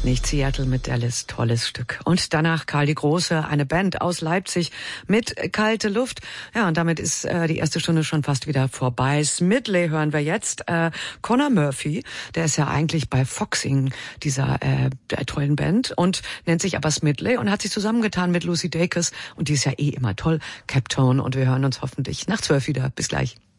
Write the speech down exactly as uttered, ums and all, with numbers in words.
Nicht Seattle mit Dallas, tolles Stück. Und danach Karl die Große, eine Band aus Leipzig mit Kalte Luft. Ja, und damit ist äh, die erste Stunde schon fast wieder vorbei. Smidley hören wir jetzt. Äh, Conor Murphy, der ist ja eigentlich bei Foxing, dieser äh, der tollen Band, und nennt sich aber Smidley und hat sich zusammengetan mit Lucy Dacus. Und die ist ja eh immer toll, Captone. Und wir hören uns hoffentlich nach zwölf wieder. Bis gleich.